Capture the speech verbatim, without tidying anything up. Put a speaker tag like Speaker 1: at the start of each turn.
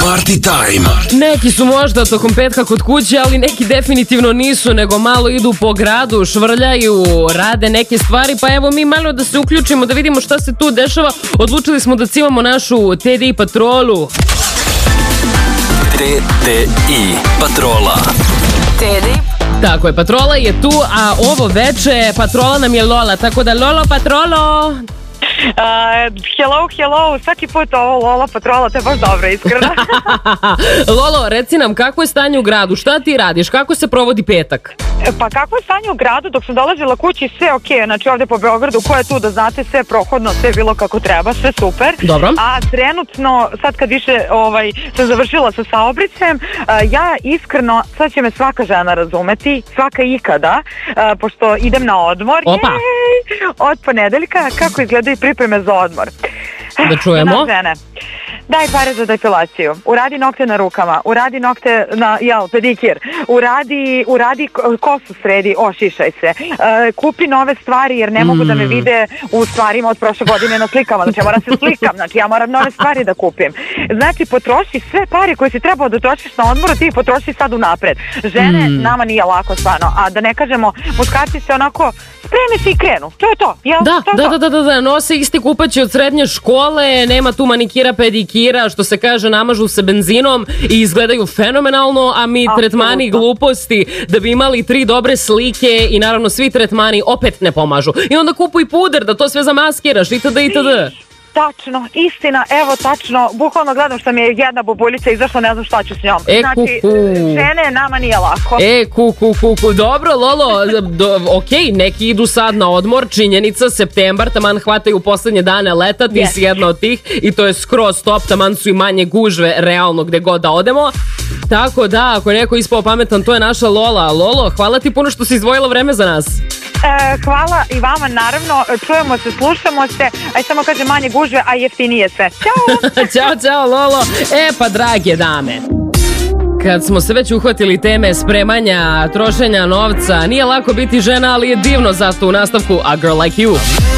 Speaker 1: Party time.
Speaker 2: Neki su možda tokom petka kod kuće, ali neki definitivno nisu, nego malo idu po gradu, švrljaju, rade neke stvari, pa evo mi malo da se uključimo, da vidimo šta se tu dešava. Odlučili smo da cimamo našu T D I patrolu.
Speaker 1: T D I patrola.
Speaker 3: T D I.
Speaker 2: Tako je, patrola je tu, a ovo veče patrola nam je Lola, tako da Lolo patrolo...
Speaker 4: Uh, hello, hello, svaki put ovo Lola patrola, to je baš dobro, iskreno.
Speaker 2: Lolo, reci nam, kako je stanje u gradu, šta ti radiš, kako se provodi petak?
Speaker 4: Pa kako je stanje u gradu, dok sam dolazila kući, sve ok, znači ovdje po Beogradu, ko je tu da znate, sve prohodno, sve bilo kako treba, sve super.
Speaker 2: Dobro.
Speaker 4: A trenutno, sad kad više ovaj, sam završila sa saobraćajem, uh, ja iskreno, sad će me svaka žena razumeti, svaka ikada, uh, pošto idem na odmor.
Speaker 2: Opa.
Speaker 4: Jej, od ponedeljka, kako izgledaju pripreme za odmor.
Speaker 2: Da čujemo.
Speaker 4: Na žene. Daj pare za depilaciju, uradi nokte na rukama, uradi nokte na, jel, pedikir, uradi, uradi kosu sredi, ošišaj se, uh, kupi nove stvari jer ne mogu mm. da me vide u stvarima od prošle godine na slikama, znači ja moram se slikam, znači ja moram nove stvari da kupim. Znači potroši sve pare koje si trebao da trošiš na odmoru, ti ih potroši sad unapred. Žene, mm. nama nije lako stvarno, a da ne kažemo, muškarci se onako spreme se i krenu, to je to, jel?
Speaker 2: Da,
Speaker 4: to je
Speaker 2: da,
Speaker 4: to.
Speaker 2: da, da, da, nose isti kupaći od srednje škole, nema tu manikira, pedikira, što se kaže, namažu se benzinom i izgledaju fenomenalno, a mi
Speaker 4: Absolutno.
Speaker 2: Tretmani gluposti da bi imali tri dobre slike i naravno svi tretmani opet ne pomažu. I onda kupuj puder da to sve zamaskiraš itd. itd.
Speaker 4: Tačno, istina, evo tačno, bukvalno gledam što mi je jedna bubuljica izašla, ne znam šta ću s njom.
Speaker 2: E,
Speaker 4: znači,
Speaker 2: kuku.
Speaker 4: žene, nama nije lako.
Speaker 2: E, kuku, kuku, dobro, Lolo, do, ok, neki idu sad na odmor, činjenica, septembar, taman hvataju poslednje dane leta, ti
Speaker 4: Yes.
Speaker 2: si jedna od tih i to je skroz top, taman su i manje gužve realno gde god da odemo. Tako da, ako je neko ispao pametan, to je naša Lola. Lolo, hvala ti puno što si izdvojila vreme za nas.
Speaker 4: E, hvala i vama, naravno, čujemo se, slušamo se, aj samo kaže manje gužve, a jeftinije sve. Ćao!
Speaker 2: Ćao, čao, Lolo. E, pa drage dame, kad smo se već uhvatili teme spremanja, trošenja novca, nije lako biti žena, ali je divno zato u nastavku A Girl Like You.